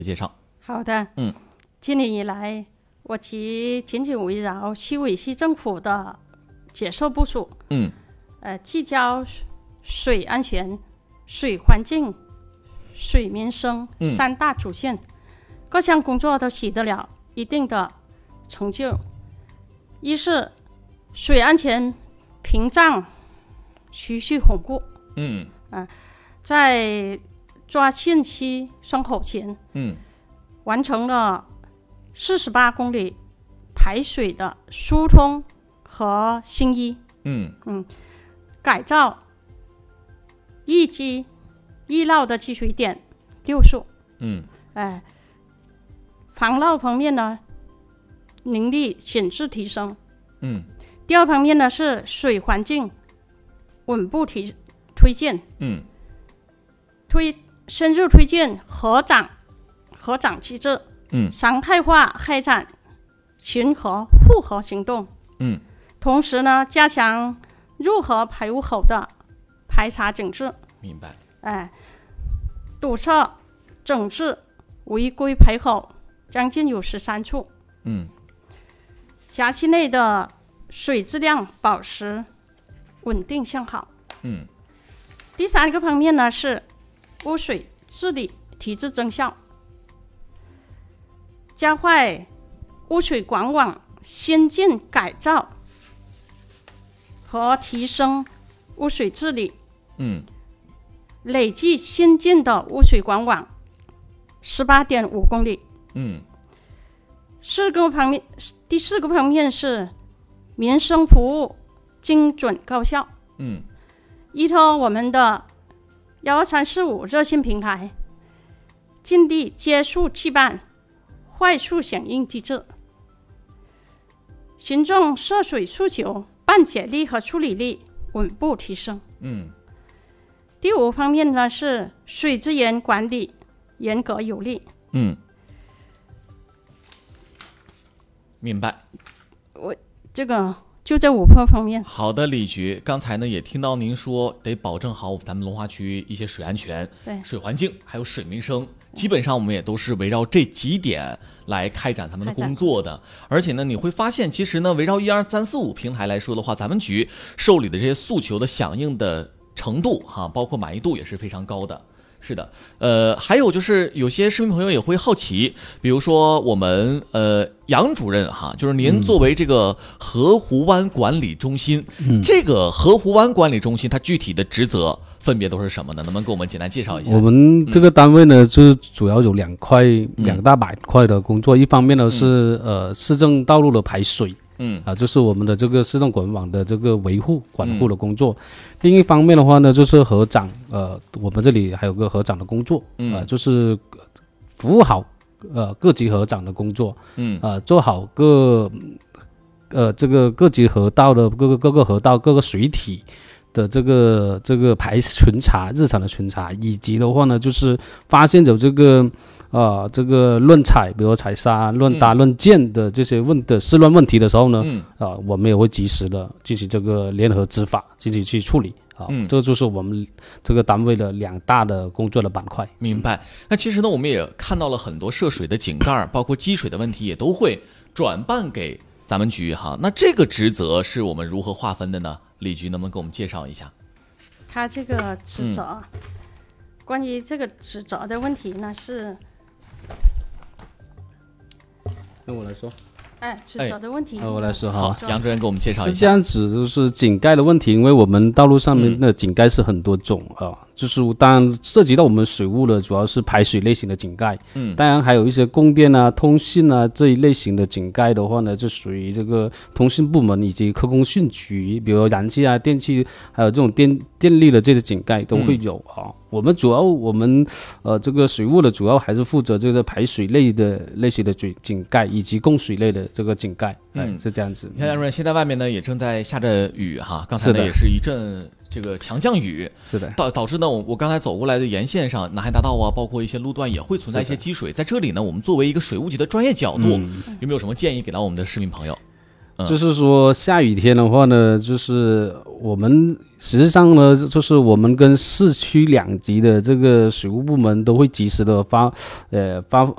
介绍。 好的，今年以来，我其紧紧围绕西尾市政府的解说部署，聚焦水安全、水环境、水民生三大主线，各项工作都取得了一定的成就。一是水安全屏障持续巩固，在抓信息松口前，完成了48公里排水的疏通和新一，改造易积易涝的积水点6处，防涝方面呢，能力显著提升。第二方面呢是水环境稳步推进，深入推进河长机制，常态化开展巡河护河行动，同时呢加强入河排污口的排查整治， 明白。 堵塞整治违规排口将近有13处，辖区内的水质量保持稳定向好。第三个方面呢是污水治理体制增效，加快污水管网先进改造和提升污水治理，累计新进的污水管网18.5公里。第四个方面是民生服务精准高效。依托我们的12345热线平台，尽力接触气办，快速响应机制，群众涉水诉求办解力和处理力稳步提升。第五方面呢是水资源管理严格有力。 明白。 我这个就这5个方面。 好的，李局，刚才呢也听到您说得保证好咱们龙华区一些水安全、水环境还有水民生，基本上我们也都是围绕这几点来开展咱们的工作的。而且呢你会发现，其实呢围绕12345平台来说的话，咱们局受理的这些诉求的响应的程度包括满意度也是非常高的。是的，还有就是有些市民朋友也会好奇，比如说我们杨主任就是您作为这个河湖湾管理中心，这个河湖湾管理中心它具体的职责分别都是什么呢？能不能给我们简单介绍一下？ 我们这个单位呢，就是主要有两大板块的工作，一方面呢是市政道路的排水。就是我们的这个市政管网的这个维护管护的工作。另一方面的话呢，就是河长，我们这里还有个河长的工作，就是服务好各级河长的工作，做好这个各级河道的各个河道各个水体的这个巡查，日常的巡查，以及的话呢，就是发现有这个乱采，比如踩沙、乱搭、乱建的这些事乱问题的时候呢，我们也会及时的进行这个联合执法，进行去处理。这个就是我们这个单位的2大的工作的板块。 明白。那其实呢，我们也看到了很多涉水的井盖，包括积水的问题，也都会转办给咱们局那这个职责是我们如何划分的呢？李局能不能给我们介绍一下？ 他这个职责，关于这个职责的问题呢是。 那我来说。 职责的问题。 我来说好， 杨主任给我们介绍一下。 这样子就是井盖的问题，因为我们道路上面的井盖是很多种就是当然涉及到我们水务的，主要是排水类型的井盖。当然还有一些供电通信这一类型的井盖的话呢，就属于这个通信部门以及科工信局，比如燃气电器，还有这种电力的这些井盖都会有我们这个水务的主要还是负责这个排水类型的井盖以及供水类的这个井盖。是这样子。 你看杨主任，现在外面呢也正在下着雨刚才呢也是一阵这个强降雨， 是的， 导致呢我刚才走过来的沿线上南海大道包括一些路段也会存在一些积水。在这里呢，我们作为一个水务局的专业角度，有没有什么建议给到我们的市民朋友？ 就是说下雨天的话呢，就是我们实际上呢，就是我们跟市区2级的这个水务部门都会及时的发